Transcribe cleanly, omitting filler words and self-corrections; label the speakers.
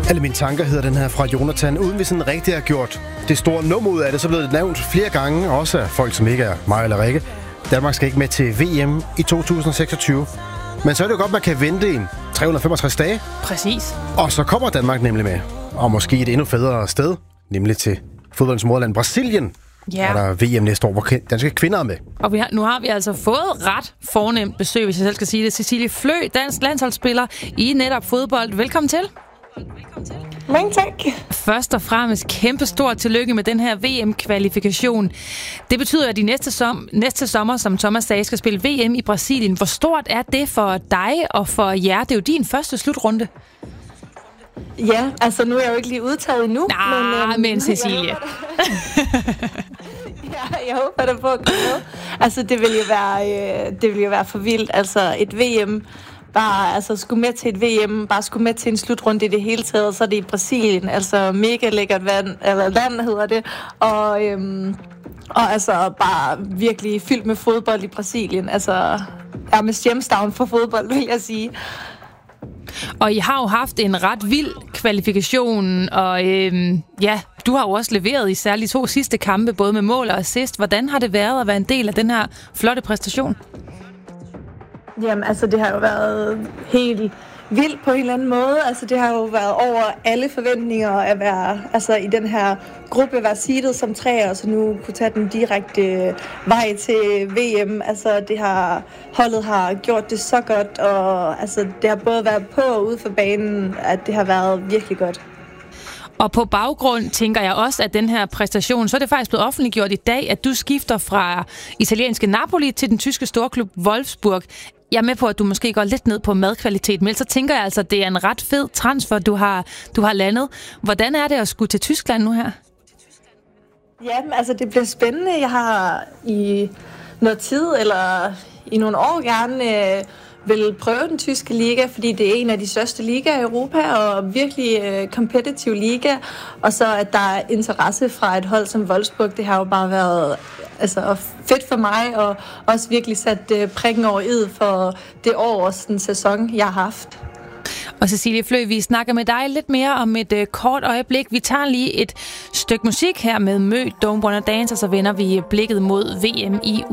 Speaker 1: Alle mine tanker hedder den her fra Jonathan, uden vi sådan rigtig har gjort det store nummer ud af det, så blev det nævnt flere gange, også af folk, som ikke er mig eller Rikke. Danmark skal ikke med til VM i 2026. Men så er det jo godt, man kan vente i 365 dage.
Speaker 2: Præcis.
Speaker 1: Og så kommer Danmark nemlig med. Og måske et endnu federe sted, nemlig til fodboldens moderland Brasilien.
Speaker 2: Ja.
Speaker 1: Er der VM næste år, hvor danske kvinder er med.
Speaker 2: Og nu har vi altså fået ret fornemt besøg, hvis jeg selv skal sige det. Cecilie Flø, dansk landsholdsspiller i netop fodbold. Velkommen til.
Speaker 3: Mange tak.
Speaker 2: Først og fremmest kæmpe stort tillykke med den her VM-kvalifikation. Det betyder, at de næste sommer, som Thomas sagde, skal spille VM i Brasilien. Hvor stort er det for dig og for jer? Det er jo din første slutrunde.
Speaker 3: Ja, altså nu er jeg jo ikke lige udtaget endnu.
Speaker 2: Men Cecilie.
Speaker 3: Jeg håber da på at komme med. Altså det vil jo være for vildt. Altså et VM, skulle med til et VM, bare skulle med til en slutrunde i det hele taget, så er det i Brasilien. Altså mega lækkert land hedder det. Og altså bare virkelig fyldt med fodbold i Brasilien. Altså er med hjemstavn for fodbold, vil jeg sige.
Speaker 2: Og I har jo haft en ret vild kvalifikation, og du har jo også leveret i særligt 2 sidste kampe, både med mål og assist. Hvordan har det været at være en del af den her flotte præstation?
Speaker 3: Jamen, altså det har jo været helt vildt på en eller anden måde. Altså det har jo været over alle forventninger at være i den her gruppe, være seedet som 3, og så nu kunne tage den direkte vej til VM. Altså holdet har gjort det så godt, og altså det har både været på og ude for banen, at det har været virkelig godt.
Speaker 2: Og på baggrund tænker jeg også, at den her præstation, så er det faktisk blevet offentliggjort i dag, at du skifter fra italienske Napoli til den tyske storklub Wolfsburg. Jeg er med på, at du måske går lidt ned på madkvalitet, men så tænker jeg altså, at det er en ret fed transfer, du har landet. Hvordan er det at skulle til Tyskland nu her?
Speaker 3: Jamen, altså det bliver spændende. Jeg har i noget tid, eller i nogle år gerne vil prøve den tyske liga, fordi det er en af de største ligaer i Europa, og virkelig competitive liga. Og så at der er interesse fra et hold som Wolfsburg, det har jo bare været fedt for mig, og også virkelig sat prikken over i'et for det år og den sæson, jeg har haft.
Speaker 2: Og Cecilie Flø, vi snakker med dig lidt mere om et kort øjeblik. Vi tager lige et stykke musik her med Mø, Don't Wanna Dance, og så vender vi blikket mod VM i